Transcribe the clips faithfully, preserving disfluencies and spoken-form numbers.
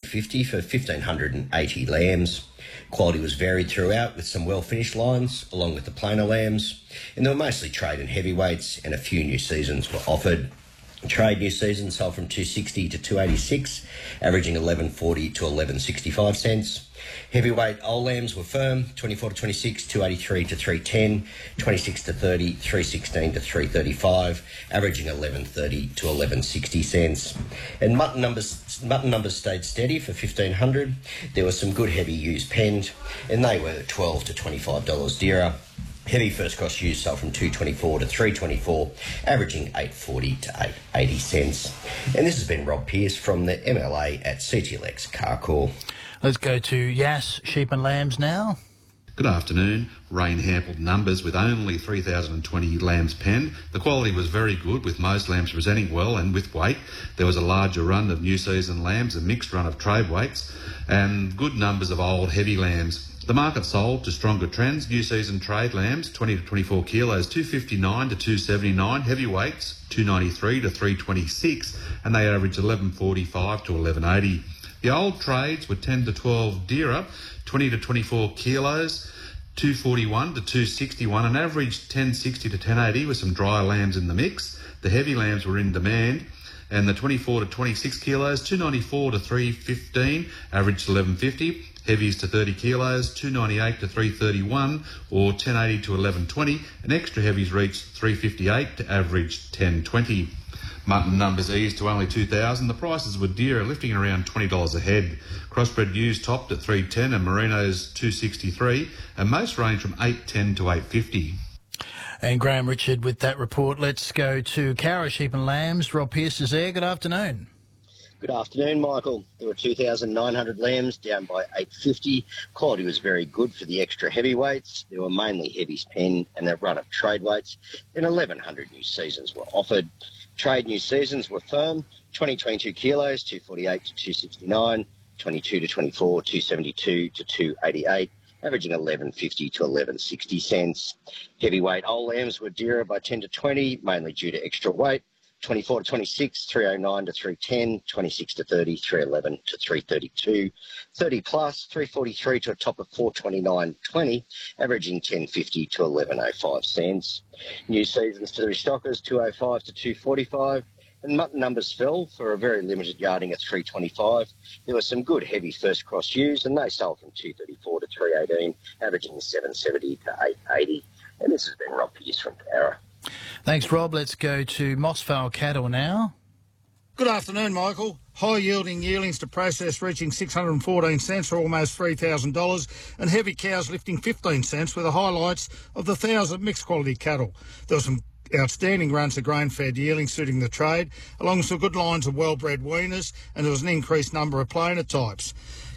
fifty for one thousand five hundred eighty lambs. Quality was varied throughout with some well-finished lines, along with the plainer lambs, and there were mostly trade and heavyweights, and a few new seasons were offered. Trade new season sold from two sixty to two eighty-six, averaging eleven forty to eleven sixty-five cents. Heavyweight old lambs were firm, twenty-four to twenty-six, two eighty-three to three ten, twenty-six to thirty, three sixteen to three thirty-five, averaging eleven thirty to eleven sixty cents. And mutton numbers mutton numbers stayed steady for fifteen hundred. There were some good heavy ewes penned, and they were twelve to twenty-five dollars dearer. Heavy first cross ewes sold from two twenty-four to three twenty-four, averaging eight forty to eight eighty cents. And this has been Rob Pearce from the M L A at C T L X Carcore. Let's go to Yass Sheep and Lambs now. Good afternoon. Rain hampered numbers with only three thousand twenty lambs penned. The quality was very good, with most lambs presenting well and with weight. There was a larger run of new season lambs, a mixed run of trade weights, and good numbers of old heavy lambs. The market sold to stronger trends. New season trade lambs, twenty to twenty-four kilos, two fifty-nine to two seventy-nine. Heavyweights, two ninety-three to three twenty-six, and they averaged eleven forty-five to eleven eighty. The old trades were ten to twelve dearer, twenty to twenty-four kilos, two forty-one to two sixty-one, and averaged ten sixty to ten eighty with some dry lambs in the mix. The heavy lambs were in demand, and the twenty-four to twenty-six kilos, two ninety-four to three fifteen, averaged eleven fifty. Heavies to thirty kilos, two ninety-eight to three thirty-one, or ten eighty to eleven twenty, and extra heavies reached three fifty-eight to average ten twenty. Mutton numbers eased to only two thousand. The prices were dearer, lifting around twenty dollars a head. Crossbred ewes topped at three ten and merinos two sixty-three, and most range from eight ten to eight fifty. And Graham Richard with that report. Let's go to Cowra Sheep and Lambs. Rob Pearce is there. Good afternoon. Good afternoon, Michael. There were two thousand nine hundred lambs, down by eight fifty. Quality was very good for the extra heavyweights. There were mainly heavies penned and a run of trade weights. Then eleven hundred new seasons were offered. Trade new seasons were firm, twenty to twenty-two kilos, two forty-eight to two sixty-nine, twenty-two to twenty-four, two seventy-two to two eighty-eight, averaging eleven fifty to eleven sixty cents. Heavyweight old lambs were dearer by ten to twenty, mainly due to extra weight. twenty-four to twenty-six, three oh nine to three ten, twenty-six to thirty, three eleven to three thirty-two, thirty plus, three forty-three to a top of four twenty-nine twenty, averaging ten fifty to eleven oh five cents. New seasons for the restockers, two oh five to two forty-five, and mutton numbers fell for a very limited yarding at three twenty-five. There were some good heavy first cross ewes, and they sold from two thirty-four to three eighteen, averaging seven seventy to eight eighty. And this has been Rob Pearce from Cowra. Thanks, Rob. Let's go to Mossvale Cattle now. Good afternoon, Michael. High-yielding yearlings to process reaching six hundred fourteen cents, or almost three thousand dollars, and heavy cows lifting fifteen cents, were the highlights of the one thousand mixed-quality cattle. There were some outstanding runs of grain-fed yearlings suiting the trade, along with some good lines of well-bred weaners, and there was an increased number of plainer types.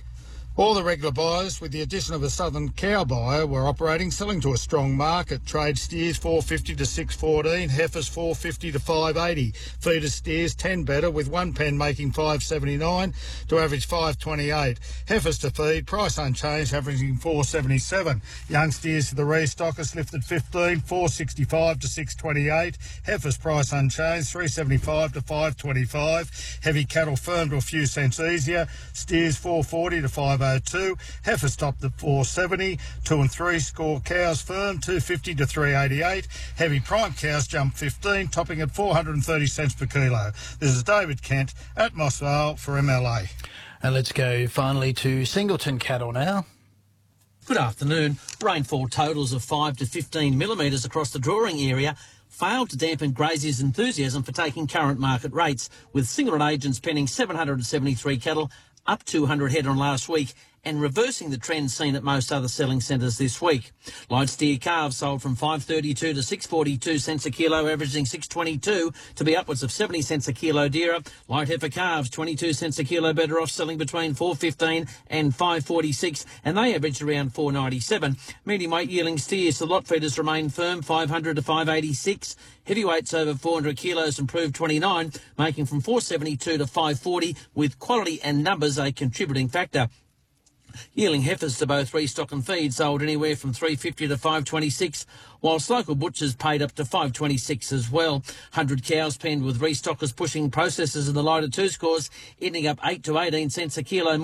All the regular buyers, with the addition of a southern cow buyer, were operating, selling to a strong market. Trade steers four fifty to six fourteen, heifers four fifty to five eighty, feeder steers ten better, with one pen making five seventy-nine to average five twenty-eight. Heifers to feed, price unchanged, averaging four seventy-seven. Young steers to the restockers lifted fifteen, four sixty-five to six twenty-eight. Heifers price unchanged, three seventy-five to five twenty-five. Heavy cattle firm to a few cents easier. Steers four forty to five oh two. Heifers topped at four seventy. Two and three score cows firm, two fifty to three eighty-eight. Heavy prime cows jumped fifteen, topping at four hundred thirty cents per kilo. This is David Kent at Mossvale for M L A. And let's go finally to Singleton Cattle now. Good afternoon. Rainfall totals of five to fifteen millimetres across the drawing area failed to dampen graziers' enthusiasm for taking current market rates, with Singleton agents penning seven hundred seventy-three cattle, up two hundred head on last week, and reversing the trend seen at most other selling centres this week. Light steer calves sold from five thirty-two to six forty-two cents a kilo, averaging six twenty-two, to be upwards of seventy cents a kilo dearer. Light heifer calves, twenty-two cents a kilo better off, selling between four fifteen and five forty-six, and they averaged around four ninety-seven. Medium weight yearling steers, the lot feeders remain firm, five hundred to five eighty-six. Heavyweights over four hundred kilos improved twenty-nine, making from four seventy-two to five forty, with quality and numbers a contributing factor. Yearling heifers to both restock and feed sold anywhere from three fifty to five twenty-six, whilst local butchers paid up to five twenty-six as well. one hundred cows penned, with restockers pushing processors in the lighter two scores, ending up eight to eighteen cents a kilo